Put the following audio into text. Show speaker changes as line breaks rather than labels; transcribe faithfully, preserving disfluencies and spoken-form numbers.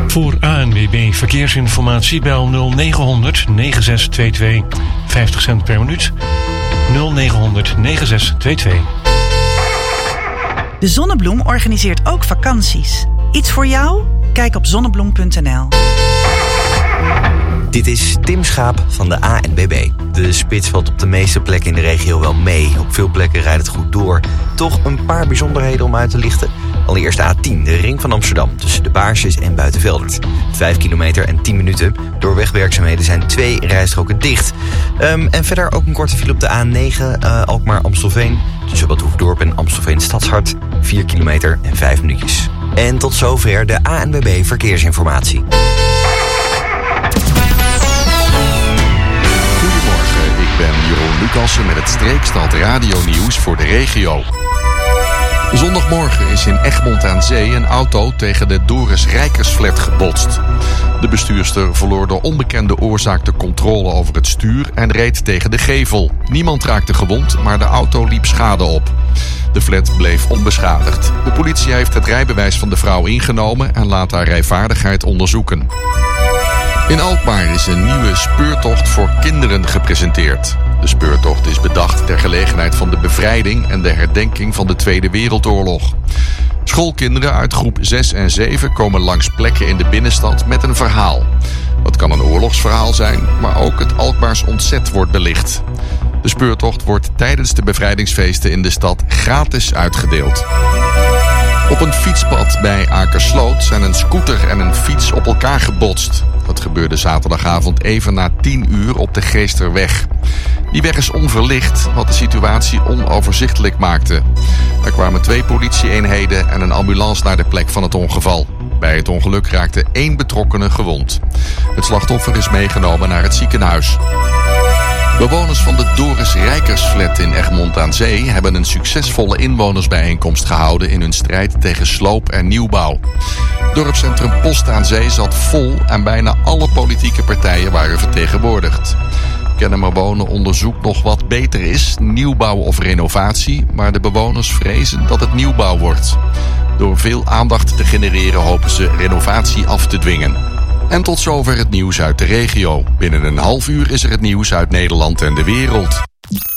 Voor A N W B Verkeersinformatie bel nul negen honderd negen zes twee twee. vijftig cent per minuut. nul negen honderd negen zes twee twee.
De Zonnebloem organiseert ook vakanties. Iets voor jou? Kijk op zonnebloem punt n l.
Dit is Tim Schaap van de A N B B. De spits valt op de meeste plekken in de regio wel mee. Op veel plekken rijdt het goed door. Toch een paar bijzonderheden om uit te lichten. Allereerst de A tien, de ring van Amsterdam, tussen de Baarsjes en Buitenveldert. Vijf kilometer en tien minuten. Door wegwerkzaamheden zijn twee rijstroken dicht. Um, en verder ook een korte file op de A negen, uh, Alkmaar-Amstelveen. Tussen Bad Hoefdorp en Amstelveen Stadshart. Vier kilometer en vijf minuutjes. En tot zover de A N B B Verkeersinformatie.
Ik ben Jeroen Lucassen met het Streekstad Radio Nieuws voor de regio. Zondagmorgen is in Egmond aan Zee een auto tegen de Doris Rijkersflat gebotst. De bestuurster verloor door onbekende oorzaak de controle over het stuur en reed tegen de gevel. Niemand raakte gewond, maar de auto liep schade op. De flat bleef onbeschadigd. De politie heeft het rijbewijs van de vrouw ingenomen en laat haar rijvaardigheid onderzoeken. In Alkmaar is een nieuwe speurtocht voor kinderen gepresenteerd. De speurtocht is bedacht ter gelegenheid van de bevrijding en de herdenking van de Tweede Wereldoorlog. Schoolkinderen uit groep zes en zeven komen langs plekken in de binnenstad met een verhaal. Dat kan een oorlogsverhaal zijn, maar ook het Alkmaars ontzet wordt belicht. De speurtocht wordt tijdens de bevrijdingsfeesten in de stad gratis uitgedeeld. Op een fietspad bij Akersloot zijn een scooter en een fiets op elkaar gebotst. Dat gebeurde zaterdagavond even na tien uur op de Geesterweg. Die weg is onverlicht, wat de situatie onoverzichtelijk maakte. Er kwamen twee politie-eenheden en een ambulance naar de plek van het ongeval. Bij het ongeluk raakte één betrokkene gewond. Het slachtoffer is meegenomen naar het ziekenhuis. Bewoners van de Doris Rijkersflat in Egmond aan Zee hebben een succesvolle inwonersbijeenkomst gehouden in hun strijd tegen sloop en nieuwbouw. Dorpscentrum Post aan Zee zat vol en bijna alle politieke partijen waren vertegenwoordigd. Kennemer Wonen onderzoekt nog wat beter is, nieuwbouw of renovatie, maar de bewoners vrezen dat het nieuwbouw wordt. Door veel aandacht te genereren hopen ze renovatie af te dwingen. En tot zover het nieuws uit de regio. Binnen een half uur is er het nieuws uit Nederland en de wereld.